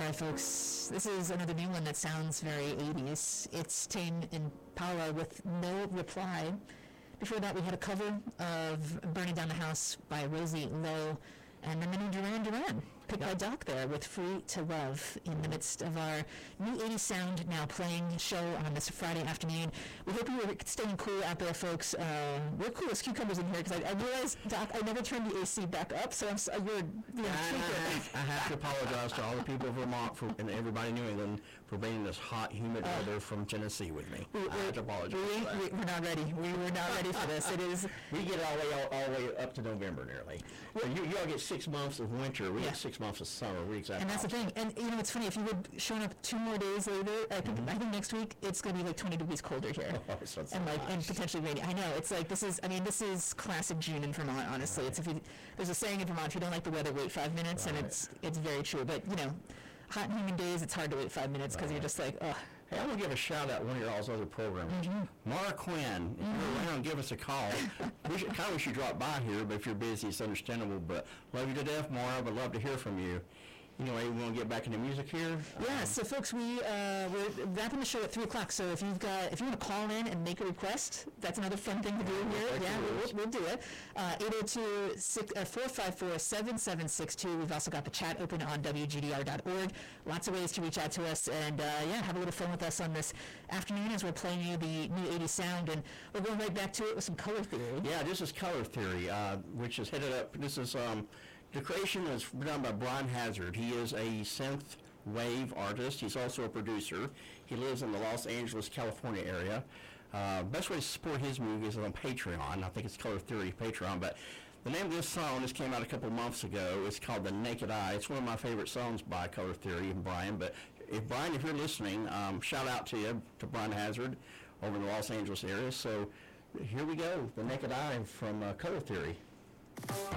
All right, folks, this is another new one that sounds very 80s. It's Tame Impala with No Reply. Before that, we had a cover of Burning Down the House by Rosie Lowe, and then the new Duran Duran, picked by Doc there with Free to Love, in the midst of our new 80s sound now playing show on this Friday afternoon. We hope you are staying cool out there, folks. We're cool as cucumbers in here, because I realized, Doc, I never turned the AC back up, so you're I have to apologize to all the people of Vermont and everybody in New England for bringing this hot, humid weather from Tennessee with me. I have to apologize. We're not ready. We were not ready for this. It is. We get all the way up to November nearly. So you all get 6 months of winter. We get 6 months of summer. We exactly. And that's the thing. And you know, it's funny. If you would shown up 2 more days later, I think next week it's going to be like 20 degrees colder here, and potentially rainy. I know. It's like this is classic June in Vermont. Honestly, it's there's a saying in Vermont: if you don't like the weather, wait 5 minutes, and it's very true. But you know, hot and humid days, it's hard to wait 5 minutes because you're just like, ugh. Hey, I'm going to give a shout out to one of y'all's other programs. Mara Quinn, if you're around, give us a call. We should drop by here, but if you're busy, it's understandable. But love you to death, Mara, but love to hear from you. Anyway, we want to get back into music here. Yeah, so folks, we're wrapping the show at 3 o'clock. So if you want to call in and make a request, that's another fun thing to do here. Yeah, we'll do it. 802-454-7762. We've also got the chat open on WGDR.org. Lots of ways to reach out to us, and have a little fun with us on this afternoon as we're playing you the new 80s sound, and we're going right back to it with some Color Theory. Yeah, this is Color Theory, which is headed up. This is the creation is done by Brian Hazard. He is a synth wave artist. He's also a producer. He lives in the Los Angeles, California area. Best way to support his music is on Patreon. I think it's Color Theory Patreon. But the name of this song just came out a couple months ago. It's called The Naked Eye. It's one of my favorite songs by Color Theory and Brian. But Brian, if you're listening, shout out to you, to Brian Hazard over in the Los Angeles area. So here we go, The Naked Eye from Color Theory.